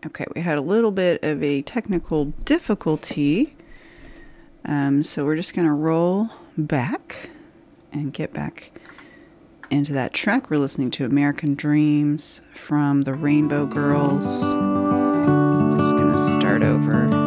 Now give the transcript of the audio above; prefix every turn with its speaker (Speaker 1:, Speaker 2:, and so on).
Speaker 1: Okay, we had a little bit of a technical difficulty. So we're just going to roll back and get back into that track. We're listening to American Dreams from the Rainbow Girls. Just going to start over.